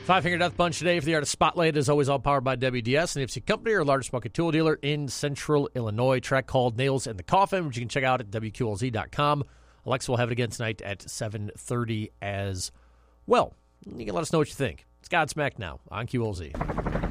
Five Finger Death Punch today for the Artist Spotlight is always all powered by WDS, an Nipsey Company, our largest market tool dealer in Central Illinois. Track called Nails in the Coffin, which you can check out at WQLZ.com. Alexa will have it again tonight at 7:30 as well. You can let us know what you think. It's Godsmack now on QLZ.